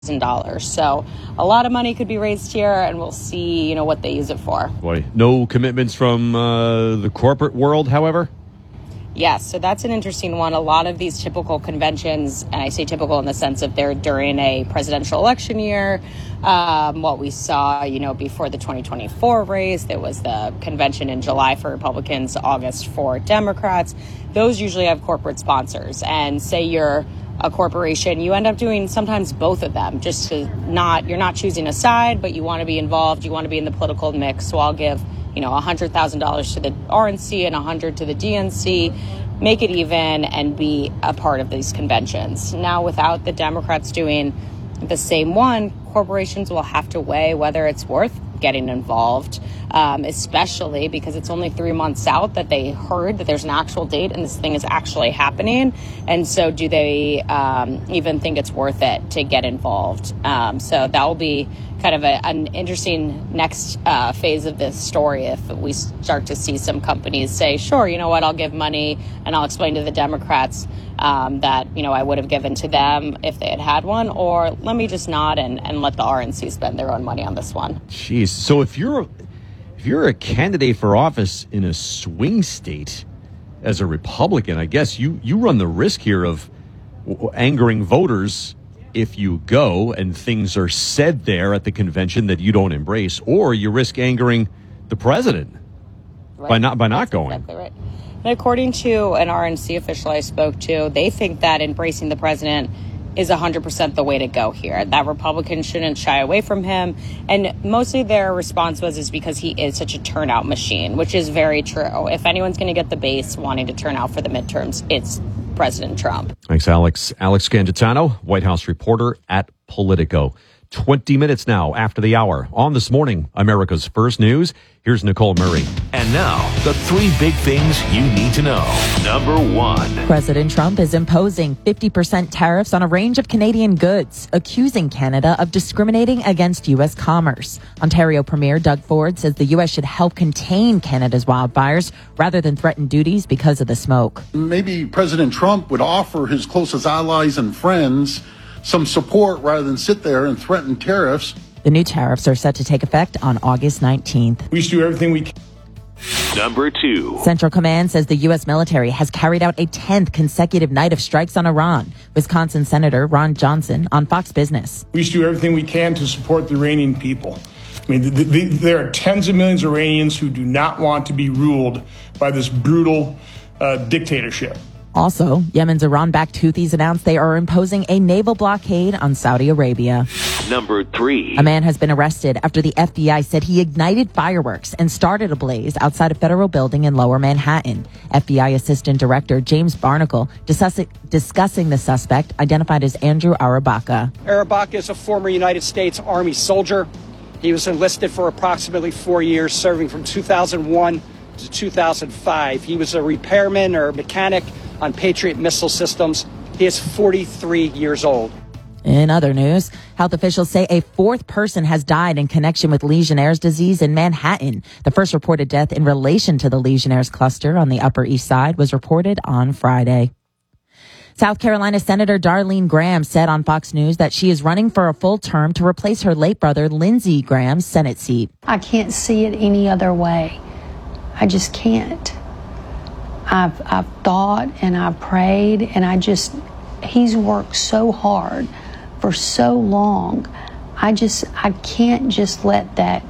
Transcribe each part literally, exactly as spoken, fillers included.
dollars. So a lot of money could be raised here, and we'll see, you know, what they use it for. Boy, no commitments from uh, the corporate world, however? Yes, so that's an interesting one. A lot of these typical conventions, and I say typical in the sense of they're during a presidential election year. Um, what we saw, you know, before the twenty twenty-four race, there was the convention in July for Republicans, August for Democrats. Those usually have corporate sponsors. And say you're a corporation, you end up doing sometimes both of them, just to not, you're not choosing a side, but you want to be involved, you want to be in the political mix. So I'll give, you know, one hundred thousand dollars to the R N C and one hundred to the D N C, make it even and be a part of these conventions. Now, without the Democrats doing the same one, corporations will have to weigh whether it's worth getting involved, um, especially because it's only three months out that they heard that there's an actual date and this thing is actually happening. And so do they um, even think it's worth it to get involved? Um, so that will be kind of a, an interesting next uh, phase of this story if we start to see some companies say, sure, you know what, I'll give money and I'll explain to the Democrats um, that, you know, I would have given to them if they had had one, or let me just nod and, and let the R N C spend their own money on this one. Jeez. So if you're, if you're a candidate for office in a swing state as a Republican, I guess you, you run the risk here of angering voters if you go and things are said there at the convention that you don't embrace, or you risk angering the president right. by not by not That's going. Exactly right. And according to an R N C official I spoke to, they think that embracing the president is one hundred percent the way to go here, that Republicans shouldn't shy away from him. And mostly their response was is because he is such a turnout machine, which is very true. If anyone's going to get the base wanting to turn out for the midterms, it's President Trump. Thanks, Alex. Alex Gangitano, White House reporter at Politico. twenty minutes now after the hour. On This Morning, America's First News, here's Nicole Murray. And now, the three big things you need to know. Number one. President Trump is imposing fifty percent tariffs on a range of Canadian goods, accusing Canada of discriminating against U S commerce. Ontario Premier Doug Ford says the U S should help contain Canada's wildfires rather than threaten duties because of the smoke. Maybe President Trump would offer his closest allies and friends some support rather than sit there and threaten tariffs. The new tariffs are set to take effect on August nineteenth. We should do everything we can. Number two. Central Command says the U S military has carried out a tenth consecutive night of strikes on Iran. Wisconsin Senator Ron Johnson on Fox Business. We should do everything we can to support the Iranian people. I mean, the, the, there are tens of millions of Iranians who do not want to be ruled by this brutal uh, dictatorship. Also, Yemen's Iran-backed Houthis announced they are imposing a naval blockade on Saudi Arabia. Number three. A man has been arrested after the F B I said he ignited fireworks and started a blaze outside a federal building in Lower Manhattan. F B I Assistant Director James Barnacle discussing, discussing the suspect, identified as Andrew Arabaka. Arabaka is a former United States Army soldier. He was enlisted for approximately four years, serving from two thousand one to two thousand five. He was a repairman or mechanic on Patriot missile systems. He is forty-three years old. In other news, health officials say a fourth person has died in connection with Legionnaire's disease in Manhattan. The first reported death in relation to the Legionnaire's cluster on the Upper East Side was reported on Friday. South Carolina Senator Darlene Graham said on Fox News that she is running for a full term to replace her late brother Lindsey Graham's Senate seat. I can't see it any other way. I just can't. I've, I've thought and I've prayed, and I just, he's worked so hard for so long. I just, I can't just let that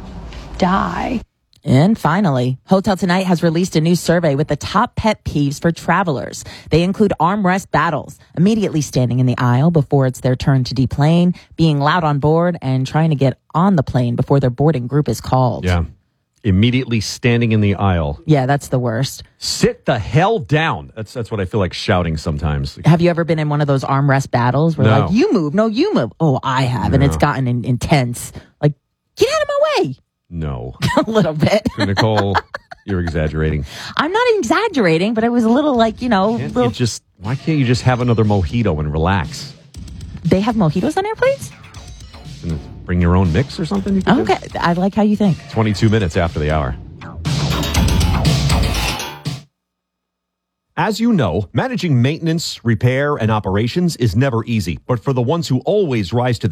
die. And finally, Hotel Tonight has released a new survey with the top pet peeves for travelers. They include armrest battles, immediately standing in the aisle before it's their turn to deplane, being loud on board, and trying to get on the plane before their boarding group is called. Yeah. Immediately standing in the aisle. Yeah, that's the worst. Sit the hell down. That's that's what I feel like shouting sometimes. Have you ever been in one of those armrest battles where no. like, you move, no, you move? Oh, I have, no. And it's gotten in, intense. Like, get out of my way. No. A little bit. Nicole, you're exaggerating. I'm not exaggerating, but it was a little like, you know. Can't little... you just, why can't you just have another mojito and relax? They have mojitos on airplanes? And bring your own mix or something? You can okay, do? I like how you think. twenty-two minutes after the hour. As you know, managing maintenance, repair, and operations is never easy, but for the ones who always rise to the